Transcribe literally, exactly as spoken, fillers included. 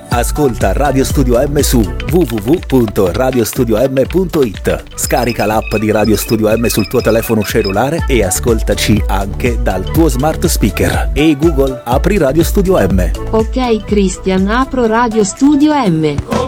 Ascolta Radio Studio M su w w w punto radio studio m punto i t. Scarica l'app di Radio Studio M sul tuo telefono cellulare e ascoltaci anche dal tuo smart speaker. E Google, apri Radio Studio M. Ok Christian, apro Radio Studio M.